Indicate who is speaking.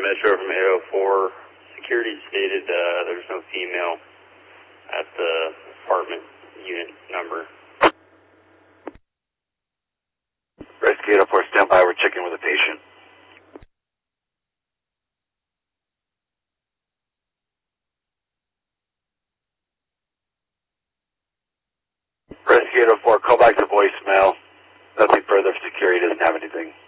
Speaker 1: Metro from 804. Security stated there's no female at the apartment unit number.
Speaker 2: Rescue 804, stand by. We're checking with a patient. Rescue 804, call back to voicemail. Nothing further. Security doesn't have anything.